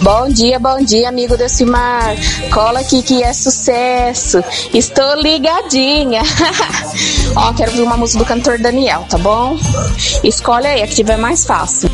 Bom dia, amigo Decimar. Cola aqui que é sucesso. Estou ligadinha. Ó, quero ouvir uma música do cantor Daniel, tá bom? Escolhe aí, a que tiver mais fácil.